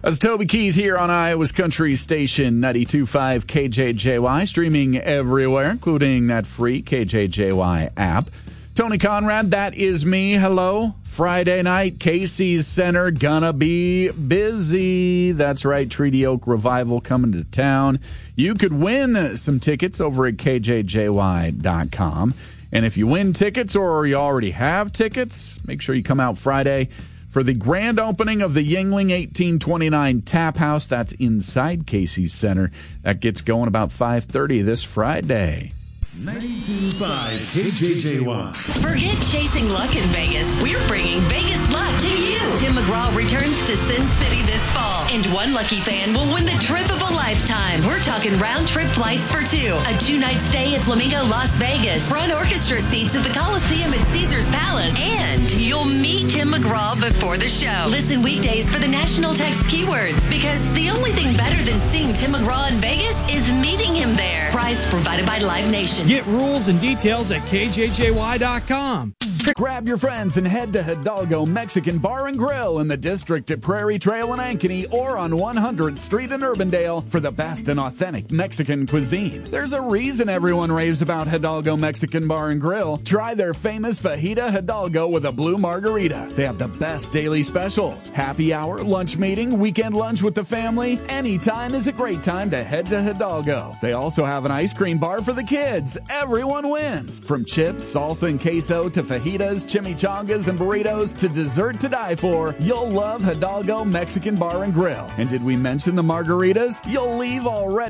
That's Toby Keith here on Iowa's Country Station 92.5 KJJY, streaming everywhere, including that free KJJY app. Tony Conrad, that is me. Hello. Friday night, Casey's Center, gonna be busy. That's right, Treaty Oak Revival coming to town. You could win some tickets over at KJJY.com. And if you win tickets or you already have tickets, make sure you come out Friday for the grand opening of the Yuengling 1829 Tap House. That's inside Casey's Center. That gets going about 5:30 this Friday. 92.5 KJJY. Forget chasing luck in Vegas. We're bringing Vegas luck to you. Tim McGraw returns to Sin City this fall, and one lucky fan will win the trip of a lifetime. We're talking round-trip flights for two, a 2-night stay at Flamingo Las Vegas, front orchestra seats at the Coliseum at Caesars Palace, and you'll meet Tim McGraw before the show. Listen weekdays for the national text keywords, because the only thing better than seeing Tim McGraw in Vegas is meeting him there. Prize provided by Live Nation. Get rules and details at KJJY.com. Grab your friends and head to Hidalgo Mexican Bar and Grill in the district at Prairie Trail in Ankeny or on 100th Street in Urbandale for the best and authentic Mexican cuisine. There's a reason everyone raves about Hidalgo Mexican Bar and Grill. Try their famous Fajita Hidalgo with a blue margarita. They have the best daily specials. Happy hour, lunch meeting, weekend lunch with the family. Anytime is a great time to head to Hidalgo. They also have an ice cream bar for the kids. Everyone wins. From chips, salsa, and queso to fajitas, chimichangas, and burritos to dessert to die for, you'll love Hidalgo Mexican Bar and Grill. And did we mention the margaritas? You'll leave already